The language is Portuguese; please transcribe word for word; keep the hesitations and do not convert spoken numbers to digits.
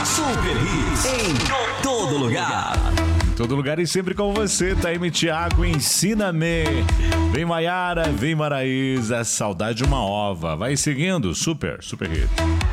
Super Hits em todo lugar. Em todo lugar e sempre com você, Taime Thiago, ensina-me. Vem Maiara, vem Maraísa, saudade de uma ova. Vai seguindo, super, super hit.